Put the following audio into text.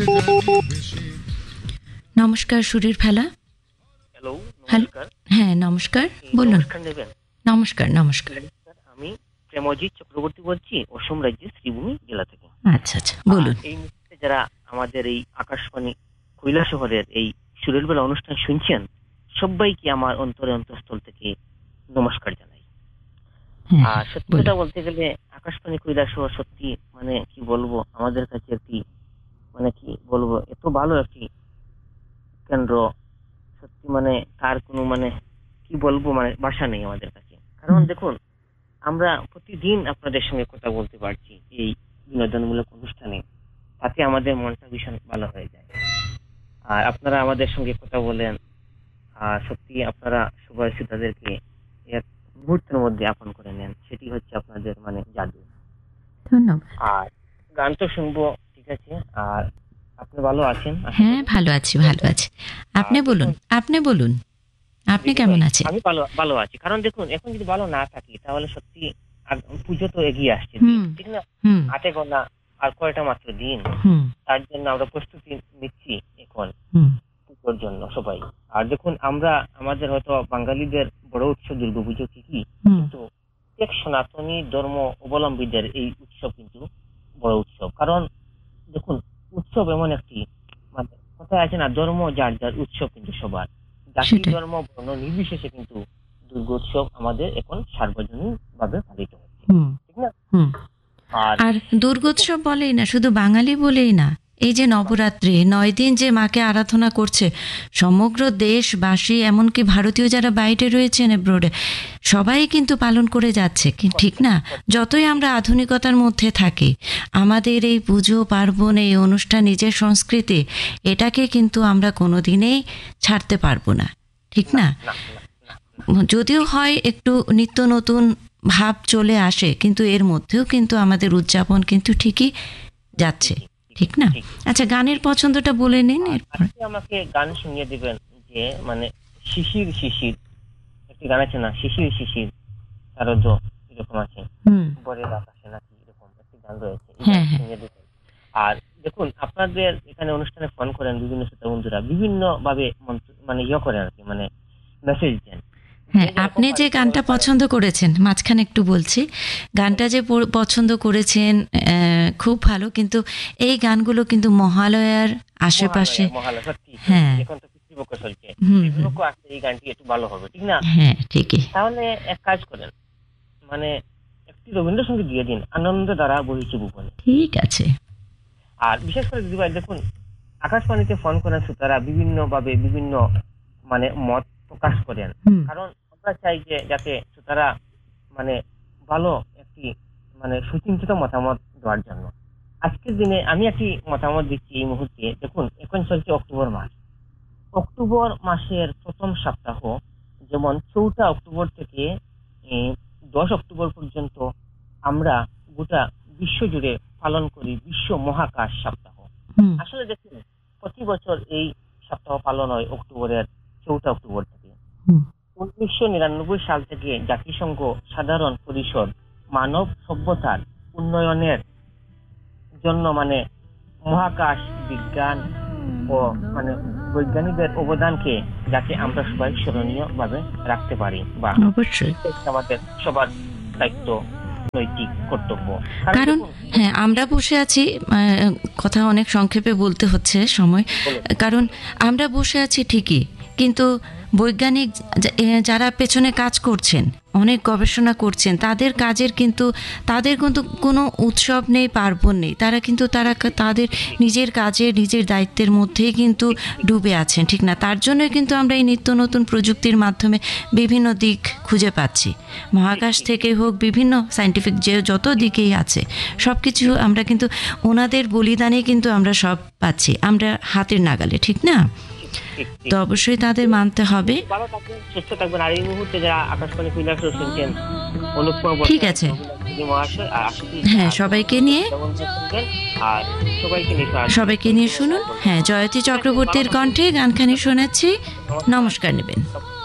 নমস্কার, সুরের ফেলা। হ্যালো, হ্যালো, নমস্কার। হ্যাঁ নমস্কার, বলুন। নমস্কার নেবেন। নমস্কার, নমস্কার। নমস্কার, আমি প্রেমজিৎ চক্রবর্তী বলছি অসম রাজ্যের শ্রীভূমি জেলা থেকে। আচ্ছা আচ্ছা, বলুন। এই মুহূর্তে যারা আমাদের এই আকাশবাণী কৈলাসহরের এই সুরের বেলা অনুষ্ঠান শুনছেন, সবাইকে আমার অন্তঃস্থল থেকে নমস্কার জানাই। হ্যাঁ, আর সত্যি বলুন। কথা বলতে গেলে আকাশবাণী কৈলাসহর সত্যি মানে কি বলবো, আমাদের কাছে একটি মানে কি বলবো, এত ভালো একটি কেন্দ্র। সত্যি মানে তার কোনো মানে কি বলবো, মানে ভাষা নেই আমাদের কাছে। কারণ দেখুন, আমরা প্রতিদিন আপনাদের সঙ্গে কথা বলতে পারছি এই বিনোদনমূলক অনুষ্ঠানে, তাতে আমাদের মনটা ভীষণ ভালো হয়ে যায়। আর আপনারা আমাদের সঙ্গে কথা বলেন, আর সত্যি আপনারা সবাই তাদেরকে এক মুহূর্তের মধ্যে আপন করে নেন, সেটি হচ্ছে আপনাদের মানে জাদু। ধন্যবাদ। আর গান তো শুনবো, ঠিক আছে। আর আপনি ভালো আছেন? আশা হ্যাঁ, করি। ভালো আছি, ভালো আছি। আপনি আর বলুন, দেখুন, আপনি বলুন, আপনি দিদি কেমন ভাই, আছেন? আমি ভালো ভালো আছি। কারণ দেখুন, এখন যদি ভালো না থাকি তাহলে সত্যি পুজো তো এগিয়ে আসছে, হুম, ঠিক না? হুম, হাতে গোনা আর কয়টা মাত্র দিন। হুম, তার জন্য আমরা প্রস্তুতি নিচ্ছি এখন হুম, পুজোর জন্য সবাই। আর দেখুন, আমরা আমাদের হয়তো বাঙালিদের বড় উৎসব দুর্গাপুজো ঠিকই, হুম, কিন্তু এক সনাতনী ধর্ম অবলম্বীদের এই উৎসব কিন্তু বড় উৎসব। কারণ দেখুন, উৎসব এমন একটি মানে কথায় আছে না, ধর্ম যার যার, উৎসব কিন্তু সবার। জাতি সেটাই। ধর্ম বর্ণ নির্বিশেষে কিন্তু দুর্গোৎসব আমাদের এখন সার্বজনীন ভাবে পালিত হচ্ছে, হুম, ঠিক না? হুম। আর আর দেখুন, দুর্গোৎসব বলেই না, শুধু বাঙালি বলেই না, এই যে নবরাত্রি ৯ দিন যে মাকে আরাধনা করছে সমগ্র দেশবাসী, এমনকি ভারতীয় যারা বাইরে রয়েছেন এব্রোডে, সবাই কিন্তু পালন করে যাচ্ছে, কি ঠিক না? যতই আমরা আধুনিকতার মধ্যে থাকি, আমাদের এই পুজো পার্বণ, এই অনুষ্ঠান, নিজের সংস্কৃতি, এটাকে কিন্তু আমরা কোনোদিনেই ছাড়তে পারবো না, ঠিক না? না না না, যদিও হয় একটু নিত্য নতুন ভাব চলে আসে, কিন্তু এর মধ্যেও কিন্তু আমাদের উদযাপন কিন্তু ঠিকই যাচ্ছে, ঠিক না? ঠিক। আচ্ছা, গানের পছন্দটা বলে নিন আর এরপর। আজকে আমাকে গান শুনিয়ে দিবেন যে মানে শিশির শিশির, একটি গান আছে না, শিশির শিশির শারদ, এরকম আছে, হুম, বরের আকাশে নাকি, এরকম একটি গান রয়েছে, এই হ্যাঁ, গানটি হ্যাঁ, শুনিয়ে দিবেন। আর দেখুন, আপনাদের এখানে অনুষ্ঠানে ফোন করেন বিভিন্ন শ্রোতা বন্ধুরা, বিভিন্ন ভাবে মানে করেন আর কি, মানে মেসেজ দেন। যে হ্যাঁ। যেরকম আপনি যে পারেন গানটা যেভাবে পারেন। পছন্দ করেছেন, মাঝখানে একটু বলছি, গানটা যে পছন্দ করেছেন, খুব ভালো, কিন্তু এই গানগুলো কিন্তু মহালয়ার আশেপাশে। মহালয়া মহালয়া, সত্যি সত্যি, হ্যাঁ, এখন তো পিতৃপক্ষ চলছে, হুম, হুম, পিতৃপক্ষ আসলে এই গানটি একটু ভালো হবে, ঠিক না? হ্যাঁ, ঠিকই। তাহলে এক কাজ করেন, মানে একটি রবীন্দ্রসঙ্গীত দিয়ে দিন, আনন্দ দ্বারা বহিছে ভুবনে। ঠিক আছে। আর বিশেষ করে দিদিভাই দেখুন, আকাশবাণীতে ফোন করেন শ্রোতারা বিভিন্ন ভাবে বিভিন্ন মানে মত প্রকাশ করেন। হুম, কারণ আমরা চাই যে যাতে শ্রোতারা মানে ভালো একটি মানে সুচিন্তিত মতামত দেওয়ার জন্য। আজকের দিনে আমি একটি মতামত দিচ্ছি এই মুহূর্তে। দেখুন, এখন চলছে অক্টোবর মাস। অক্টোবর মাসের প্রথম সপ্তাহ, যেমন 4 অক্টোবর থেকে 10 অক্টোবর পর্যন্ত আমরা গোটা বিশ্ব জুড়ে পালন করি বিশ্ব মহাকাশ সপ্তাহ। হুম, আসলে দেখুন, প্রতি বছর এই সপ্তাহ পালন হয় অক্টোবরের 4 অক্টোবর থেকে। হুম, 1999 সাল থেকে জাতিসংঘ সাধারণ পরিষদ মানব সভ্যতার উন্নয়নের জন্য মানে মহাকাশ বিজ্ঞান ও মানে বৈজ্ঞানিকদের অবদানকে যাতে আমরা সবাই স্মরণীয় ভাবে রাখতে পারি, বা অবশ্যই। এটা হচ্ছে আমাদের সবার দায়িত্ব, নৈতিক কর্তব্য। কারণ দেখুন, হ্যাঁ, আমরা বসে আছি, কথা অনেক সংক্ষেপে বলতে হচ্ছে সময়। বলুন, কারণ আমরা বসে আছি ঠিকই, কিন্তু বৈজ্ঞানিক যারা পেছনে কাজ করছেন, অনেক গবেষণা করছেন, তাদের কিন্তু কোনো উৎসব নেই, পার্বণ নেই, তাদের নিজের কাজে, নিজের দায়িত্বের মধ্যেই কিন্তু ডুবে আছেন, ঠিক না? তার জন্যই কিন্তু আমরা এই নিত্য নতুন প্রযুক্তির মাধ্যমে বিভিন্ন দিক খুঁজে পাচ্ছি, মহাকাশ থেকে হোক, বিভিন্ন সায়েন্টিফিক যে যত দিকেই আছে, সব কিছু আমরা কিন্তু ওনাদের বলিদানে কিন্তু আমরা সব পাচ্ছি, আমরা হাতের নাগালে, ঠিক না? ঠিক তো ঠিক। অবশ্যই তাদের মানতে হবে। ভালো থাকবেন, সুস্থ থাকবেন। আর এই মুহূর্তে যারা আকাশবাণী কৈলাস শুনছেন, অনুপমা ঠিক বর্তমান আছে। রবীন্দ্রনাথ মহাশয় আর আশুতি, হ্যাঁ, সবাইকে নিয়ে, শুনবেন। আর সবাইকে নিয়ে শুনুন। হ্যাঁ, জয়তী চক্রবর্তীর কণ্ঠে গানখানি শোনাচ্ছি। নমস্কার নেবেন।